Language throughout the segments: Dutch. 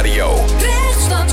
Nieuwsradio. Rechtsstad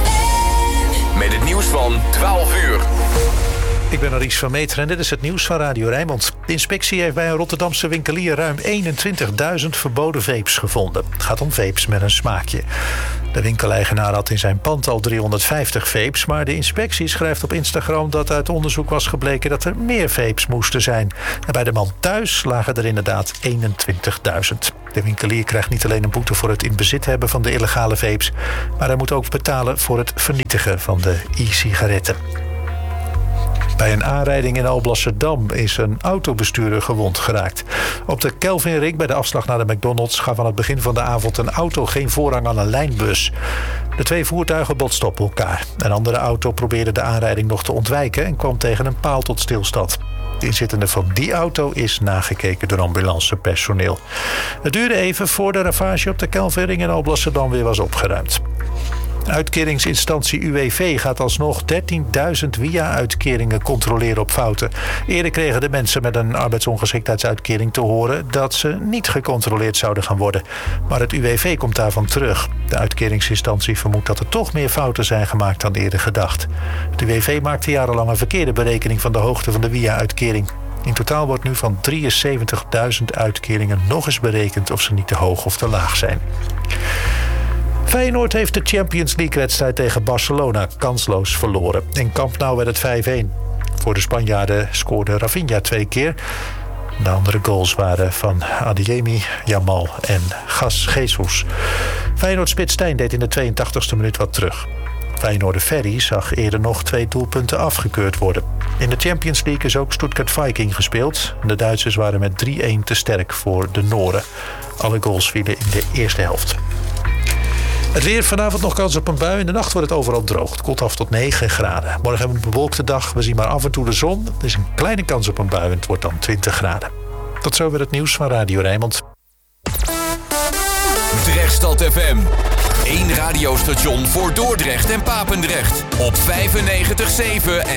FM. Met het nieuws van 12 uur. Ik ben Aries van Meteren en dit is het nieuws van Radio Rijnmond. De inspectie heeft bij een Rotterdamse winkelier ruim 21.000 verboden vapes gevonden. Het gaat om vapes met een smaakje. De winkeleigenaar had in zijn pand al 350 vapes... maar de inspectie schrijft op Instagram dat uit onderzoek was gebleken dat er meer vapes moesten zijn. En bij de man thuis lagen er inderdaad 21.000. De winkelier krijgt niet alleen een boete voor het in bezit hebben van de illegale vapes... maar hij moet ook betalen voor het vernietigen van de e-sigaretten. Bij een aanrijding in Alblasserdam is een autobestuurder gewond geraakt. Op de Kelvinring bij de afslag naar de McDonald's gaf aan het begin van de avond een auto geen voorrang aan een lijnbus. De twee voertuigen botsten op elkaar. Een andere auto probeerde de aanrijding nog te ontwijken en kwam tegen een paal tot stilstand. De inzittende van die auto is nagekeken door ambulancepersoneel. Het duurde even voor de ravage op de Kelvinring in Alblasserdam weer was opgeruimd. Uitkeringsinstantie UWV gaat alsnog 13.000 WIA-uitkeringen controleren op fouten. Eerder kregen de mensen met een arbeidsongeschiktheidsuitkering te horen dat ze niet gecontroleerd zouden gaan worden. Maar het UWV komt daarvan terug. De uitkeringsinstantie vermoedt dat er toch meer fouten zijn gemaakt dan eerder gedacht. Het UWV maakte jarenlang een verkeerde berekening van de hoogte van de WIA-uitkering. In totaal wordt nu van 73.000 uitkeringen nog eens berekend of ze niet te hoog of te laag zijn. Feyenoord heeft de Champions League-wedstrijd tegen Barcelona kansloos verloren. In Camp Nou werd het 5-1. Voor de Spanjaarden scoorde Rafinha 2 keer. De andere goals waren van Adeyemi, Yamal en Jesus. Feyenoord-spits Stijn deed in de 82e minuut wat terug. Feyenoorder Ferry zag eerder nog 2 doelpunten afgekeurd worden. In de Champions League is ook Stuttgart Viking gespeeld. De Duitsers waren met 3-1 te sterk voor de Noren. Alle goals vielen in de eerste helft. Het weer, vanavond nog kans op een bui. In de nacht wordt het overal droog. Het koelt af tot 9 graden. Morgen hebben we een bewolkte dag. We zien maar af en toe de zon. Er is een kleine kans op een bui en het wordt dan 20 graden. Tot zover het nieuws van Radio Rijnmond. Rechtsstad FM. 1 radiostation voor Dordrecht en Papendrecht. Op 95.7 en